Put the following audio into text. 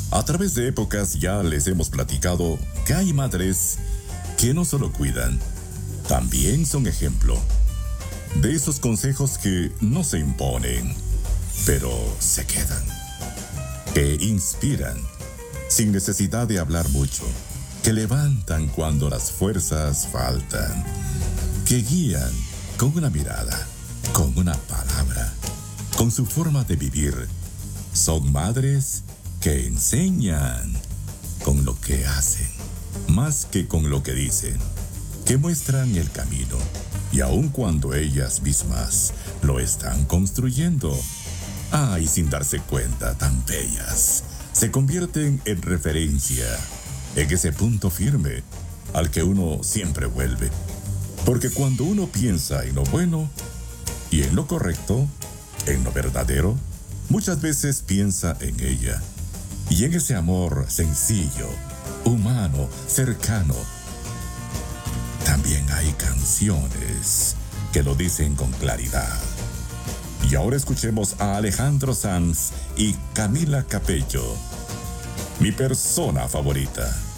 A través de épocas ya les hemos platicado que hay madres que no solo cuidan, también son ejemplo de esos consejos que no se imponen, pero se quedan, que inspiran sin necesidad de hablar mucho, que levantan cuando las fuerzas faltan, que guían con una mirada, con una palabra, con su forma de vivir. Son madres que enseñan con lo que hacen, más que con lo que dicen, que muestran el camino, y aun cuando ellas mismas lo están construyendo, y sin darse cuenta, tan bellas, se convierten en referencia, en ese punto firme al que uno siempre vuelve. Porque cuando uno piensa en lo bueno y en lo correcto, en lo verdadero, muchas veces piensa en ella. Y en ese amor sencillo, humano, cercano, también hay canciones que lo dicen con claridad. Y ahora escuchemos a Alejandro Sanz y Camila Cabello, mi persona favorita.